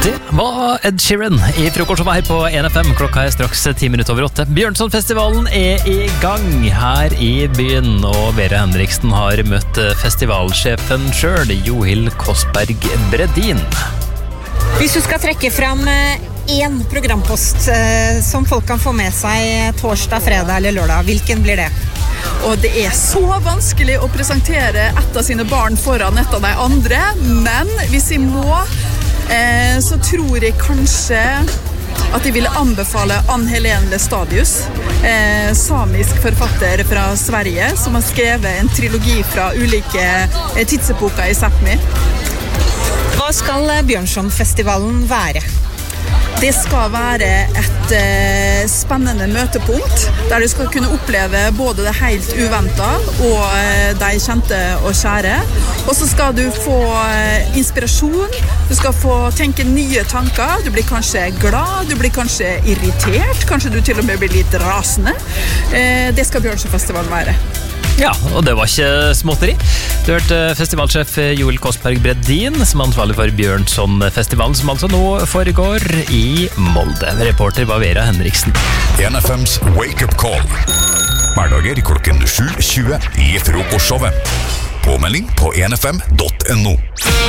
Det var Ed Sheeran I frokosten her på 1FM. Klokka straks 10 minutter over 8. Bjørnsonfestivalen I gang her I byen, og Vera Henriksen har møtt festivalsjefen selv, Johild Kosberg Bredin. Hvis du skal trekke fram en programpost som folk kan få med seg torsdag, fredag eller lørdag, hvilken blir det? Og det så vanskelig å presentere et av sine barn foran et av de andre, men hvis jeg må, så tror jeg kanskje at jeg ville anbefale Ann-Helene Lestadius, samisk forfatter fra Sverige, som har skrevet en trilogi fra ulike tidsepoker I Sápmi. Hva skal Bjørnsonfestivalen være? Det skal være et spennende møtepunkt, der du skal kunne oppleve både det helt uventet og de kjente og kjære. Og så skal du få inspirasjon, du skal få tenke nye tanker, du blir kanskje glad, du blir kanskje irritert, kanskje du til og med blir litt rasende. Det skal Bjørnsonfestivalen være. Ja, og det var ikke småtteri. Du hørte festivalsjef Johild Kosberg Bredin, som ansvarlig for Bjørnsonfestivalen, som altså nå foregår I Molde. Reporter var Vera Henriksen. 1FMs Wake Up Call. Hverdager klokken 7:20 I frokostshowet. Påmelding på 1fm.no.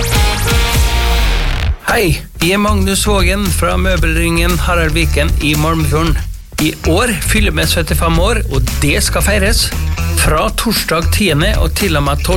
Hei, jeg Magnus Vågen fra Møbelringen Haraldviken I Malmefjorden. I år fyller vi 75 år, og det skal feires fra torsdag 10. og til og med 12.